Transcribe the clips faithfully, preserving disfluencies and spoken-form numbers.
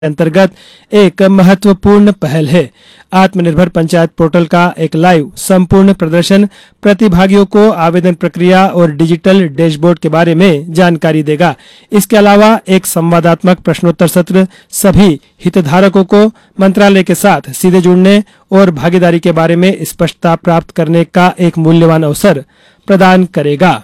अंतर्गत एक महत्वपूर्ण पहल है। आत्मनिर्भर पंचायत पोर्टल का एक लाइव संपूर्ण प्रदर्शन प्रतिभागियों को आवेदन प्रक्रिया और डिजिटल डैशबोर्ड के बारे में जानकारी देगा। इसके अलावा एक संवादात्मक प्रश्नोत्तर सत्र सभी हितधारकों को मंत्रालय के साथ सीधे जुड़ने और भागीदारी के बारे में स्पष्टता प्राप्त करने का एक मूल्यवान अवसर प्रदान करेगा।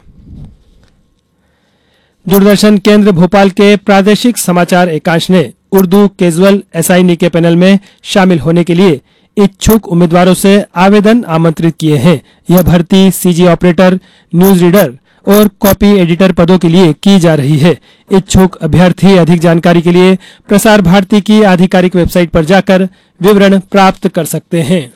दूरदर्शन केंद्र भोपाल के प्रादेशिक समाचार एकांश ने उर्दू कैजुअल एसआईनी के पैनल में शामिल होने के लिए इच्छुक उम्मीदवारों से आवेदन आमंत्रित किए हैं। यह भर्ती सीजी ऑपरेटर, न्यूज रीडर और कॉपी एडिटर पदों के लिए की जा रही है। इच्छुक अभ्यर्थी अधिक जानकारी के लिए प्रसार भारती की आधिकारिक वेबसाइट पर जाकर विवरण प्राप्त कर सकते हैं।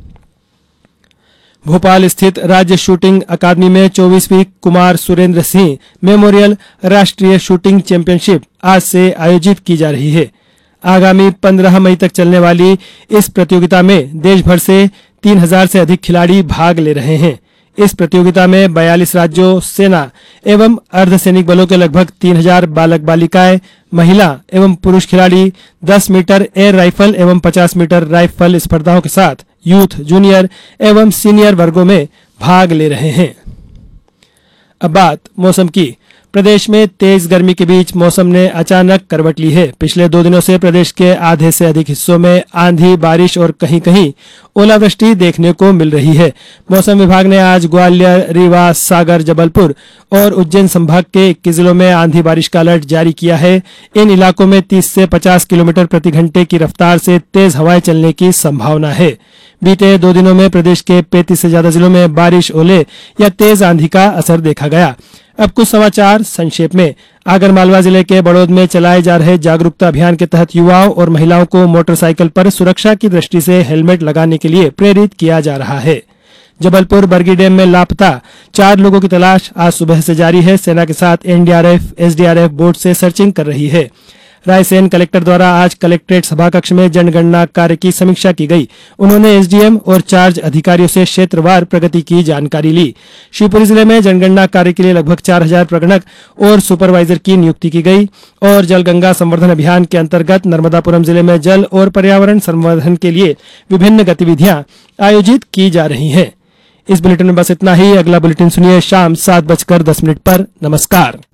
भोपाल स्थित राज्य शूटिंग अकादमी में चौबीसवीं कुमार सुरेंद्र सिंह मेमोरियल राष्ट्रीय शूटिंग चैंपियनशिप आज से आयोजित की जा रही है। आगामी पंद्रह मई तक चलने वाली इस प्रतियोगिता में देश भर से तीन हज़ार से अधिक खिलाड़ी भाग ले रहे हैं। इस प्रतियोगिता में बयालीस राज्यों, सेना एवं अर्धसैनिक बलों के लगभग तीन हज़ार बालक बालिकाएं, महिला एवं पुरुष खिलाड़ी दस मीटर एयर राइफल एवं पचास मीटर राइफल स्पर्धाओं के साथ यूथ, जूनियर एवं सीनियर वर्गों में भाग ले रहे हैं। अब बात मौसम की। प्रदेश में तेज गर्मी के बीच मौसम ने अचानक करवट ली है। पिछले दो दिनों से प्रदेश के आधे से अधिक हिस्सों में आंधी, बारिश और कहीं कहीं ओलावृष्टि देखने को मिल रही है। मौसम विभाग ने आज ग्वालियर, रीवा, सागर, जबलपुर और उज्जैन संभाग के इक्कीस जिलों में आंधी बारिश का अलर्ट जारी किया है। इन इलाकों में तीस से पचास किलोमीटर प्रति घंटे की रफ्तार से तेज हवाएं चलने की संभावना है। बीते दो दिनों में प्रदेश के पैंतीस से ज्यादा जिलों में बारिश, ओले या तेज आंधी का असर देखा गया। अब कुछ समाचार संक्षेप में। आगरमालवा जिले के बड़ौद में चलाए जा रहे जागरूकता अभियान के तहत युवाओं और महिलाओं को मोटरसाइकिल पर सुरक्षा की दृष्टि से हेलमेट लगाने के लिए प्रेरित किया जा रहा है। जबलपुर बरगी डैम में लापता चार लोगों की तलाश आज सुबह से जारी है। सेना के साथ एनडीआरएफ, एसडीआरएफ बोट से सर्चिंग कर रही है। रायसेन कलेक्टर द्वारा आज कलेक्ट्रेट सभाकक्ष में जनगणना कार्य की समीक्षा की गई। उन्होंने एसडीएम और चार्ज अधिकारियों से क्षेत्रवार प्रगति की जानकारी ली। शिवपुरी जिले में जनगणना कार्य के लिए लगभग चार हजार प्रगणक और सुपरवाइजर की नियुक्ति की गई। और जल गंगा संवर्धन अभियान के अंतर्गत नर्मदापुरम जिले में जल और पर्यावरण संवर्धन के लिए विभिन्न गतिविधियां आयोजित की जा रही हैं। इस बुलेटिन में बस इतना ही। अगला बुलेटिन सुनिए शाम सात बजकर दस मिनट पर। नमस्कार।